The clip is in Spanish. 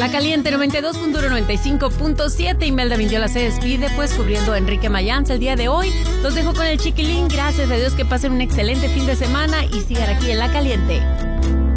La Caliente 92.1, 95.7. Imelda Mindiola se despide, pues cubriendo a Enrique Mayans el día de hoy. Los dejo con el Chiquilín. Gracias a Dios, que pasen un excelente fin de semana y sigan aquí en La Caliente.